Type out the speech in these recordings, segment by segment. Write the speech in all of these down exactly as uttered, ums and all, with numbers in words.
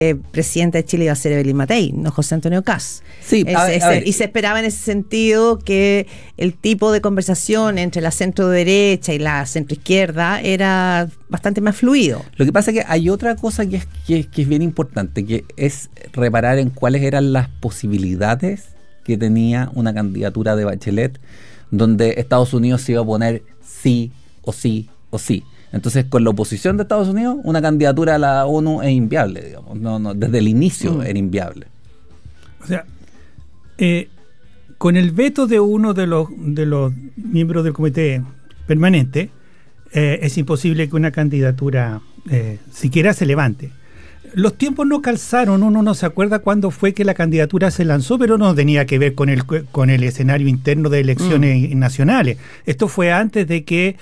eh, presidenta de Chile iba a ser Evelyn Matei, no José Antonio Kast. Sí, es, a ver, es, a ver. Y se esperaba en ese sentido que el tipo de conversación entre la centro derecha y la centro izquierda era bastante más fluido. Lo que pasa es que hay otra cosa que es, que, que es bien importante, que es reparar en cuáles eran las posibilidades que tenía una candidatura de Bachelet, donde Estados Unidos se iba a poner sí o sí o sí. Entonces, con la oposición de Estados Unidos, una candidatura a la ONU es inviable, digamos. No, no, desde el inicio mm. era inviable. O sea, eh, con el veto de uno de los de los miembros del comité permanente, eh, es imposible que una candidatura eh, siquiera se levante. Los tiempos no calzaron, uno no se acuerda cuándo fue que la candidatura se lanzó, pero no tenía que ver con el con el escenario interno de elecciones mm. nacionales. Esto fue antes de que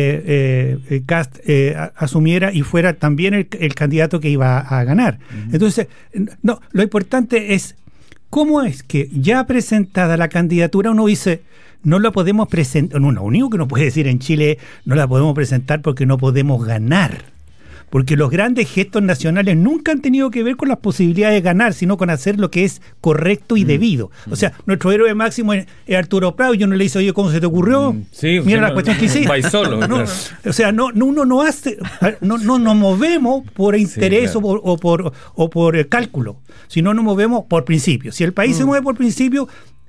eh, eh, Kast eh, asumiera y fuera también el, el candidato que iba a, a ganar. Mm. Entonces, no, lo importante es cómo es que ya presentada la candidatura uno dice, no la podemos presentar, no, lo único que uno puede decir en Chile, no la podemos presentar porque no podemos ganar. Porque los grandes gestos nacionales nunca han tenido que ver con las posibilidades de ganar, sino con hacer lo que es correcto y mm. debido. O sea, nuestro héroe máximo es, es Arturo Prat, yo no le hice, oye, ¿cómo se te ocurrió? Sí, mira o sea, la no, cuestión que hiciste. Vais solo. No, Claro. o sea, no, no, uno no hace, no, no nos movemos por interés sí, claro. o, por, o, por, o por cálculo, sino nos movemos por principio. Si el país mm. se mueve por principio,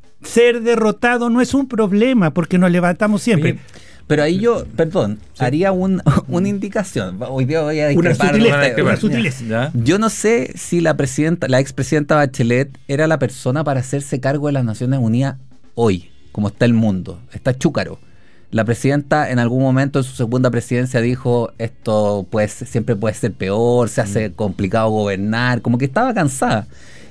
ser derrotado no es un problema, porque nos levantamos siempre. Oye, pero ahí yo, perdón, sí. haría un, una indicación. Hoy día voy a discrepar. Una sutileza. Una sutileza. Yo no sé si la presidenta, la expresidenta Bachelet era la persona para hacerse cargo de las Naciones Unidas hoy, como está el mundo. Está chúcaro. La presidenta en algún momento en su segunda presidencia dijo, esto pues siempre puede ser peor, se hace complicado gobernar, como que estaba cansada.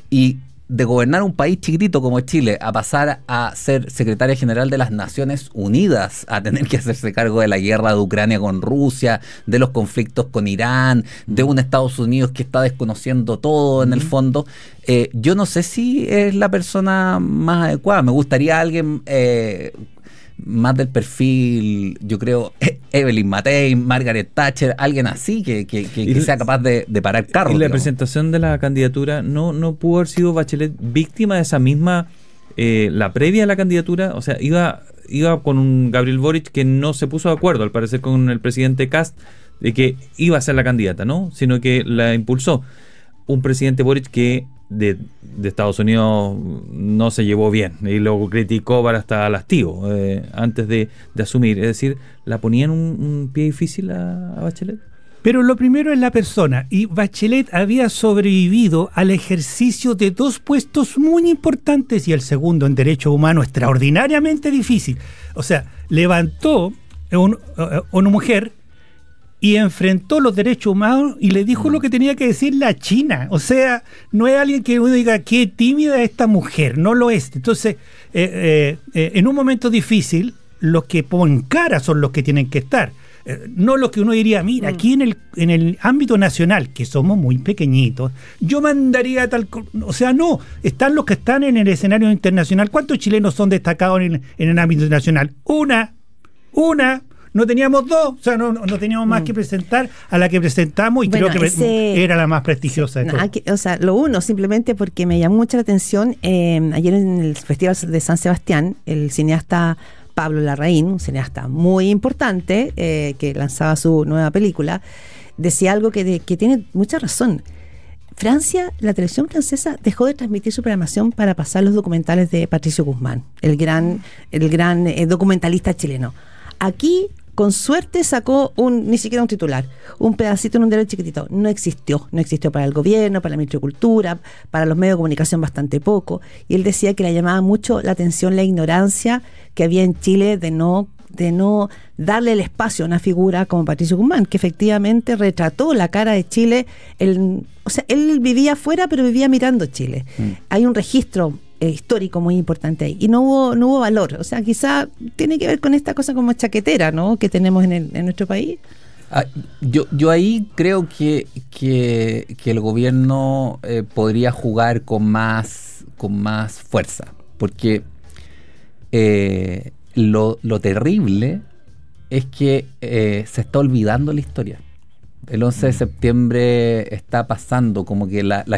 Y de gobernar un país chiquitito como Chile a pasar a ser secretaria general de las Naciones Unidas, a tener que hacerse cargo de la guerra de Ucrania con Rusia, de los conflictos con Irán, de un Estados Unidos que está desconociendo todo en el fondo, eh, yo no sé si es la persona más adecuada. Me gustaría alguien eh, más del perfil, yo creo, Evelyn Matei, Margaret Thatcher, alguien así que, que, que, que sea capaz de, de parar carros. Y la digamos. presentación de la candidatura, ¿no, no pudo haber sido Bachelet víctima de esa misma, eh, la previa a la candidatura? O sea, iba, iba con un Gabriel Boric que no se puso de acuerdo, al parecer, con el presidente Kast, de que iba a ser la candidata, ¿no? Sino que la impulsó. Un presidente Boric que de, de Estados Unidos no se llevó bien y lo criticó para hasta el hastío eh, antes de, de asumir. Es decir, ¿la ponían un, un pie difícil a, a Bachelet? Pero lo primero es la persona, y Bachelet había sobrevivido al ejercicio de dos puestos muy importantes y el segundo en derechos humanos extraordinariamente difícil. O sea, levantó un, una mujer y enfrentó los derechos humanos y le dijo lo que tenía que decir la China. O sea, no es alguien que uno diga qué tímida esta mujer, no lo es. Entonces, eh, eh, eh, en un momento difícil, los que ponen cara son los que tienen que estar. Eh, no los que uno diría, mira, aquí en el en el ámbito nacional, que somos muy pequeñitos, yo mandaría tal... O sea, no, están los que están en el escenario internacional. ¿Cuántos chilenos son destacados en, en el ámbito nacional? Una, una... No teníamos dos, o sea, no, no teníamos más mm. que presentar a la que presentamos y bueno, creo que ese, era la más prestigiosa de no, todas. Aquí, o sea, lo uno, simplemente porque me llamó mucho la atención, eh, ayer en el Festival de San Sebastián, el cineasta Pablo Larraín, un cineasta muy importante, eh, que lanzaba su nueva película, decía algo que, de, que tiene mucha razón. Francia, la televisión francesa dejó de transmitir su programación para pasar los documentales de Patricio Guzmán, el gran, el gran eh, documentalista chileno. Aquí, con suerte, sacó un, ni siquiera un titular, un pedacito en un diario chiquitito. No existió, no existió para el gobierno, para la Ministerio de Cultura, para los medios de comunicación bastante poco. Y él decía que le llamaba mucho la atención la ignorancia que había en Chile de no, de no darle el espacio a una figura como Patricio Guzmán, que efectivamente retrató la cara de Chile. El, o sea, él vivía afuera, pero vivía mirando Chile. Mm. Hay un registro Eh, histórico muy importante ahí, y no hubo no hubo valor, o sea, quizá tiene que ver con esta cosa como chaquetera, ¿no?, que tenemos en, el, en nuestro país. Ah, yo, yo ahí creo que, que, que el gobierno eh, podría jugar con más, con más fuerza, porque eh, lo, lo terrible es que eh, se está olvidando la historia. El once de septiembre está pasando, como que la, la